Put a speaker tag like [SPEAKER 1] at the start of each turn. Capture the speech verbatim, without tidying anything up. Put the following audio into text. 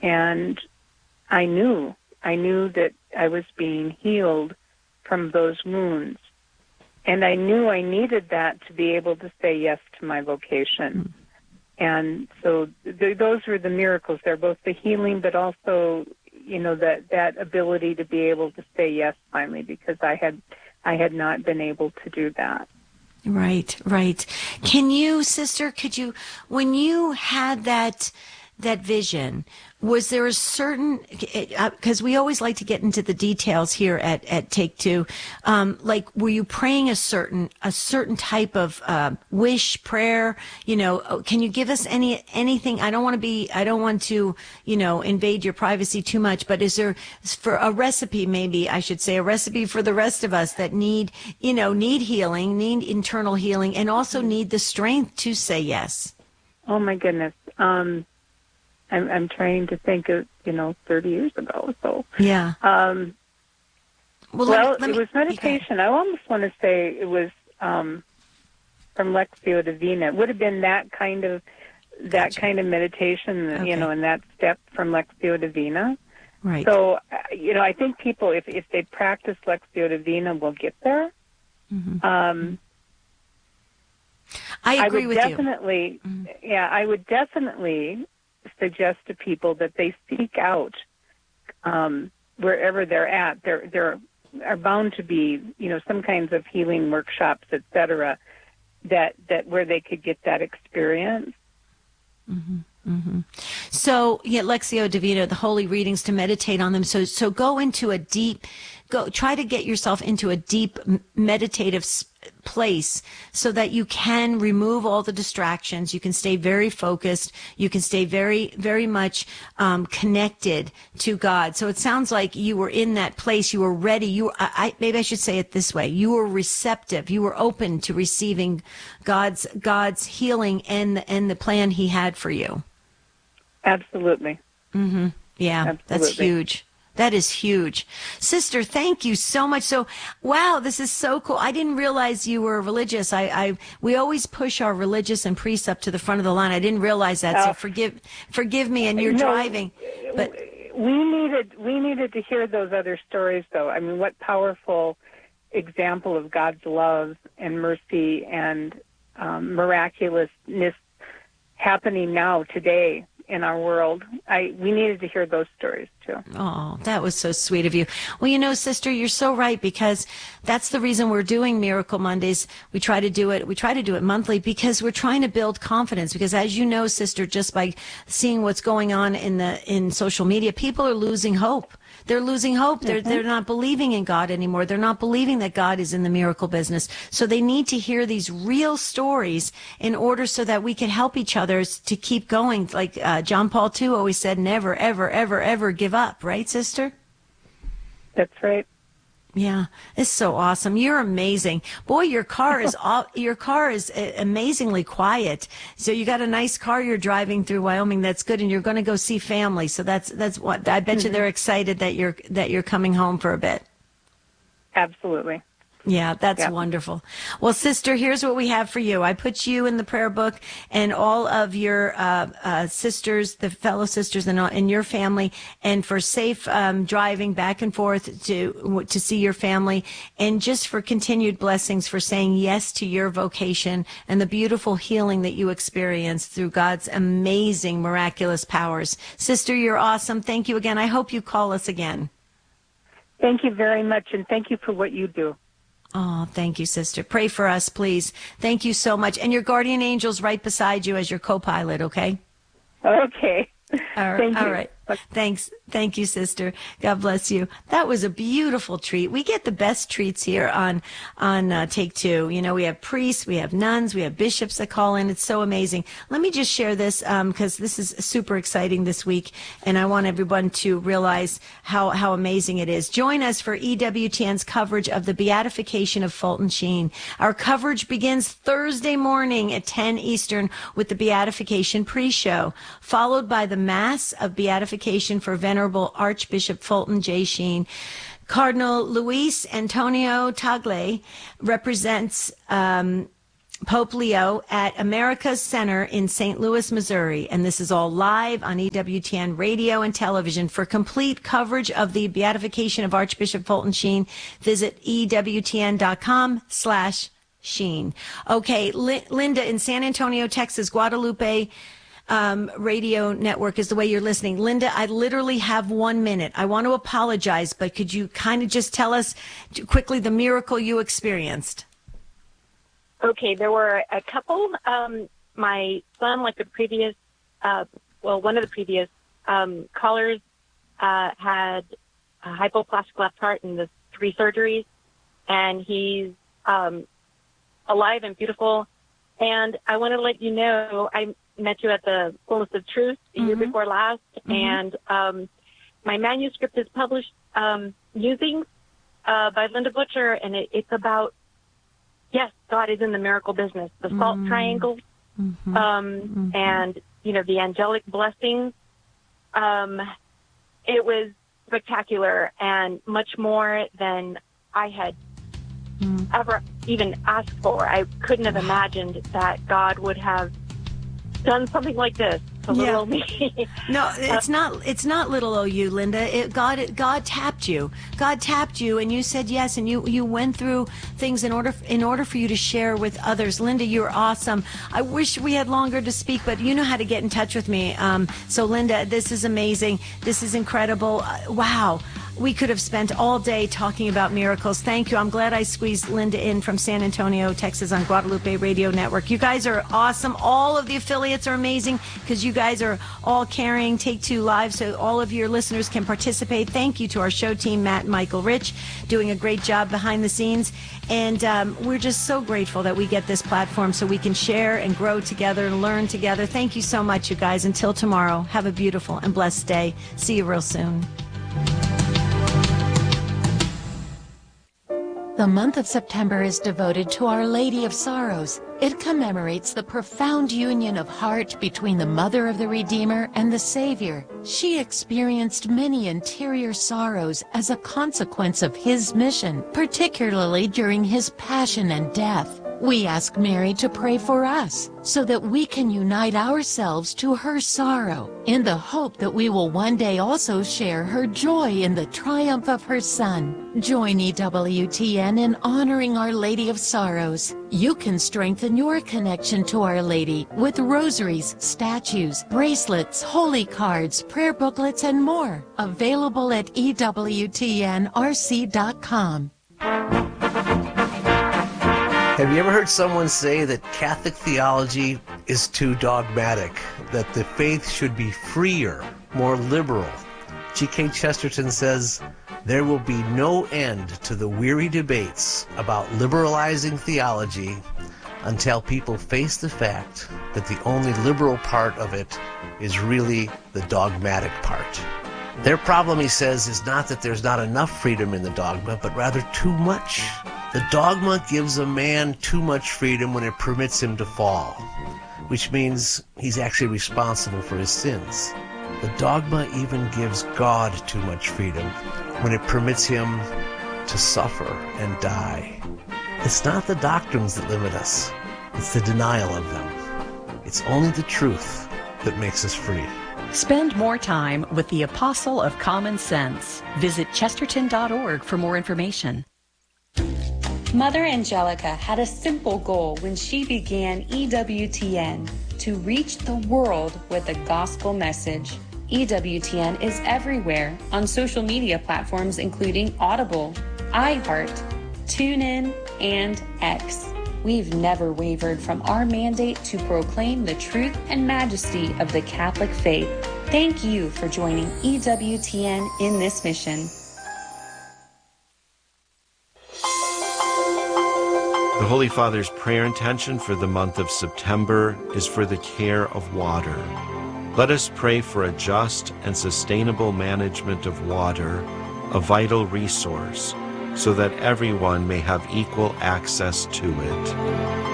[SPEAKER 1] And I knew, I knew that I was being healed from those wounds. And I knew I needed that to be able to say yes to my vocation. Mm-hmm. And so th- those were the miracles. They're both the healing, but also, you know, that, that ability to be able to say yes finally, because I had I had not been able to do that.
[SPEAKER 2] Right, right. Can you, sister, could you, when you had that that vision, was there a certain, because uh, we always like to get into the details here at, at Take Two, um, like were you praying a certain a certain type of uh, wish, prayer? You know, can you give us any anything? I don't want to be, I don't want to, you know, invade your privacy too much, but is there, for a recipe, maybe I should say, a recipe for the rest of us that need, you know, need healing, need internal healing, and also need the strength to say yes?
[SPEAKER 1] Oh my goodness. Um, I'm, I'm trying to think of, you know, thirty years ago. So,
[SPEAKER 2] yeah.
[SPEAKER 1] Um,
[SPEAKER 2] well,
[SPEAKER 1] well
[SPEAKER 2] let me, let me,
[SPEAKER 1] it was meditation. I almost want to say it was um, from Lectio Divina. It would have been that kind of that gotcha. kind of meditation, okay. you know, and that step from Lectio Divina.
[SPEAKER 2] Right.
[SPEAKER 1] So, you know, I think people, if if they practice Lectio Divina, will get there.
[SPEAKER 2] Mm-hmm.
[SPEAKER 1] Um,
[SPEAKER 2] I agree
[SPEAKER 1] I would
[SPEAKER 2] with
[SPEAKER 1] definitely,
[SPEAKER 2] you. Mm-hmm.
[SPEAKER 1] Yeah, I would definitely suggest to people that they seek out um, wherever they're at. There, there are bound to be, you know, some kinds of healing workshops, et cetera, that that where they could get that experience.
[SPEAKER 2] Mm-hmm. Mm-hmm. So, yeah, Lectio Divina, the holy readings, to meditate on them. So, so go into a deep, go try to get yourself into a deep meditative place so that you can remove all the distractions. You can stay very focused. You can stay very, very much um, connected to God. So it sounds like you were in that place. You were ready. You, were, I, I, maybe I should say it this way. You were receptive. You were open to receiving God's God's healing and and the plan He had for you.
[SPEAKER 1] Absolutely.
[SPEAKER 2] Mm-hmm. Yeah,
[SPEAKER 1] Absolutely.
[SPEAKER 2] That's huge. That is huge. Sister, thank you so much. So, wow, this is so cool. I didn't realize you were religious. I, I, we always push our religious and priests up to the front of the line. I didn't realize that. Uh, so forgive, forgive me. And you're
[SPEAKER 1] no,
[SPEAKER 2] driving, but
[SPEAKER 1] we needed, we needed to hear those other stories though. I mean, what powerful example of God's love and mercy and um, miraculousness happening now today in our world. I we needed to hear those stories too.
[SPEAKER 2] Oh, that was so sweet of you. Well, you know, sister, you're so right, because that's the reason we're doing Miracle Mondays. We try to do it. We try to do it monthly because we're trying to build confidence. Because as you know, sister, just by seeing what's going on in the in social media, people are losing hope. They're losing hope. They're, mm-hmm. they're not believing in God anymore. They're not believing that God is in the miracle business. So they need to hear these real stories in order so that we can help each other to keep going. Like uh, John Paul the Second always said, never, ever, ever, ever give up. Right, sister?
[SPEAKER 1] That's right.
[SPEAKER 2] Yeah, it's so awesome. You're amazing. Boy, your car is all, your car is amazingly quiet. So you got a nice car you're driving through Wyoming. That's good, and you're going to go see family. So that's that's what I bet mm-hmm. you they're excited that you're that you're coming home for a bit.
[SPEAKER 1] Absolutely.
[SPEAKER 2] Yeah, that's yeah. wonderful. Well, sister, here's what we have for you. I put you in the prayer book and all of your uh, uh, sisters, the fellow sisters in, in your family, and for safe um, driving back and forth to to see your family, and just for continued blessings for saying yes to your vocation and the beautiful healing that you experience through God's amazing, miraculous powers. Sister, you're awesome. Thank you again. I hope you call us again.
[SPEAKER 1] Thank you very much, and thank you for what you do.
[SPEAKER 2] Oh, thank you, sister. Pray for us, please. Thank you so much. And your guardian angel's right beside you as your co-pilot, okay?
[SPEAKER 1] Okay.
[SPEAKER 2] All right.
[SPEAKER 1] Thank you.
[SPEAKER 2] All right. Thanks. Thank you, sister. God bless you. That was a beautiful treat. We get the best treats here on on uh, Take Two. You know, we have priests, we have nuns, we have bishops that call in. It's so amazing. Let me just share this because um, this is super exciting this week, and I want everyone to realize how, how amazing it is. Join us for E W T N's coverage of the Beatification of Fulton Sheen. Our coverage begins Thursday morning at ten Eastern with the Beatification pre-show, followed by the Mass of Beatification for Venerable Archbishop Fulton J. Sheen. Cardinal Luis Antonio Tagle represents um, Pope Leo at America's Center in Saint Louis, Missouri. And this is all live on E W T N radio and television. For complete coverage of the beatification of Archbishop Fulton Sheen, visit E W T N dot com slash Sheen. Okay, Li- Linda in San Antonio, Texas, Guadalupe um, radio network is the way you're listening. Linda, I literally have one minute. I want to apologize, but could you kind of just tell us quickly the miracle you experienced?
[SPEAKER 3] Okay, there were a couple. Um, my son, like the previous, uh, well, one of the previous um, callers, uh, had a hypoplastic left heart and the three surgeries, and he's um, alive and beautiful. And I want to let you know, I met you at the Fullness of Truth the mm-hmm. year before last, mm-hmm. and um, my manuscript is published um, Musings uh, by Linda Butcher, and it, it's about yes, God is in the miracle business. The salt mm-hmm. triangles, mm-hmm. Um, mm-hmm. and, you know, the angelic blessings. Um, it was spectacular and much more than I had mm-hmm. ever even asked for. I couldn't have imagined that God would have done something like this. A little
[SPEAKER 2] yeah.
[SPEAKER 3] old me.
[SPEAKER 2] No, it's not. It's not little O you, Linda. It, God, God tapped you. God tapped you, and you said yes, and you you went through things in order in order for you to share with others. Linda, you're awesome. I wish we had longer to speak, but you know how to get in touch with me. Um, so, Linda, this is amazing. This is incredible. Uh, wow. We could have spent all day talking about miracles. Thank you. I'm glad I squeezed Linda in from San Antonio, Texas on Guadalupe Radio Network. You guys are awesome. All of the affiliates are amazing because you guys are all carrying Take Two Live so all of your listeners can participate. Thank you to our show team, Matt and Michael Rich, doing a great job behind the scenes. And um, we're just so grateful that we get this platform so we can share and grow together and learn together. Thank you so much, you guys. Until tomorrow, have a beautiful and blessed day. See you real soon.
[SPEAKER 4] The month of September is devoted to Our Lady of Sorrows. It commemorates the profound union of heart between the Mother of the Redeemer and the Savior. She experienced many interior sorrows as a consequence of His mission, particularly during His passion and death. We ask Mary to pray for us so that we can unite ourselves to her sorrow in the hope that we will one day also share her joy in the triumph of her Son. Join E W T N in honoring Our Lady of Sorrows. You can strengthen your connection to Our Lady with rosaries, statues, bracelets, holy cards, prayer booklets, and more. Available at E W T N R C dot com.
[SPEAKER 5] Have you ever heard someone say that Catholic theology is too dogmatic, that the faith should be freer, more liberal? G K Chesterton says, there will be no end to the weary debates about liberalizing theology until people face the fact that the only liberal part of it is really the dogmatic part. Their problem, he says, is not that there's not enough freedom in the dogma, but rather too much. The dogma gives a man too much freedom when it permits him to fall, which means he's actually responsible for his sins. The dogma even gives God too much freedom when it permits him to suffer and die. It's not the doctrines that limit us, it's the denial of them. It's only the truth that makes us free.
[SPEAKER 6] Spend more time with the Apostle of Common Sense. Visit Chesterton dot org for more information.
[SPEAKER 7] Mother Angelica had a simple goal when she began E W T N, to reach the world with a gospel message. E W T N is everywhere on social media platforms including Audible, iHeart, TuneIn, and X. We've never wavered from our mandate to proclaim the truth and majesty of the Catholic faith. Thank you for joining E W T N in this mission.
[SPEAKER 8] The Holy Father's prayer intention for the month of September is for the care of water. Let us pray for a just and sustainable management of water, a vital resource, so that everyone may have equal access to it.